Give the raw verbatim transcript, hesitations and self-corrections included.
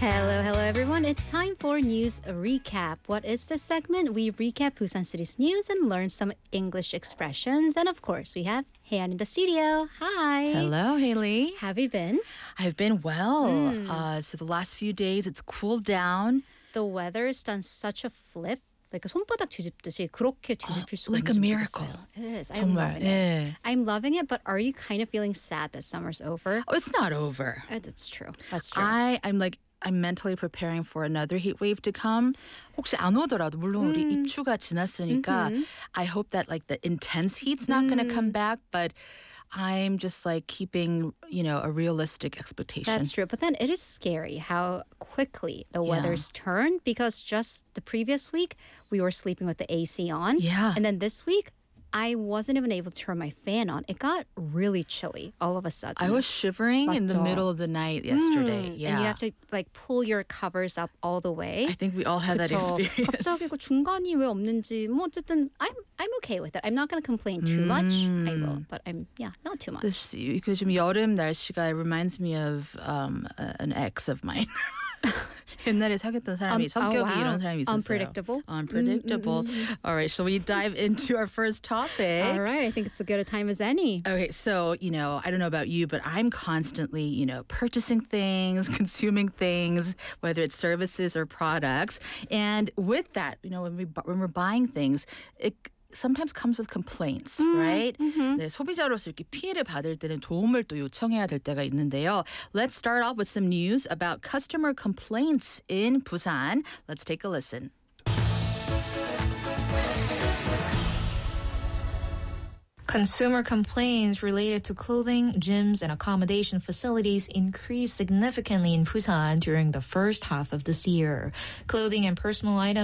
Hello, hello everyone. It's time for News Recap. What is this segment? We recap Busan City's news and learn some English expressions. And of course, we have Haeyeon in the studio. Hi. Hello, Haley. Have you been? I've been well. Mm. Uh, so the last few days, it's cooled down. The weather's done such a flip. like 손바닥 뒤집듯이 그렇게 뒤집힐 수가 Like a 있는지 miracle. 모르겠어요. It is. I'm 정말, loving it. 예. I'm loving it, but are you kind of feeling sad that summer's over? Oh, it's not over. Uh, That's true. That's true. I, I'm like, I'm mentally preparing for another heat wave to come. 혹시 안 오더라도 물론 우리 음. 입추가 지났으니까 Mhm. I hope that like the intense heat's not going to come back, but I'm just like keeping, you know, a realistic expectation. That's true. But then it is scary how quickly the Yeah. weather's turned because just the previous week we were sleeping with the A C on. Yeah. And then this week I wasn't even able to turn my fan on. It got really chilly all of a sudden. I was shivering in the 맞죠. middle of the night yesterday. Mm, Yeah. And you have to like pull your covers up all the way. I think we all had that 그쵸. experience. 갑자기 그 중간이 왜 없는지 뭐 어쨌든 I'm I'm okay with it. I'm not going to complain too much. I will, but I'm yeah, not too much. This 요즘 여름 날씨가 reminds me of um, a- an ex of mine. 옛날에 사귀었던 사람이 Um, 성격이 oh, wow. 이런 사람이 있었어요. Unpredictable? Unpredictable. All right, shall we dive into our first topic? All right, I think it's as good a time as any. Okay, so, you know, I don't know about you, but I'm constantly, you know, purchasing things, consuming things, whether it's services or products. And with that, you know, when, we, bu- when we're buying things, it sometimes comes with complaints, right? 네, 소비자로서 이렇게 피해를 받을 때는 도움을 또 요청해야 될 때가 있는데요. Let's start off with some news about customer complaints in Busan. Let's take a listen. Consumer complaints related to clothing, gyms, and accommodation facilities increased significantly in Busan during the first half of this year. Clothing and personal items